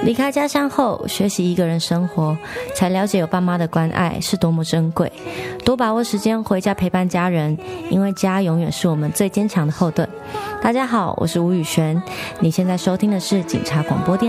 离开家乡后，学习一个人生活，才了解有爸妈的关爱是多么珍贵。多把握时间回家陪伴家人，因为家永远是我们最坚强的后盾。大家好，我是吴宇璇，你现在收听的是警察广播电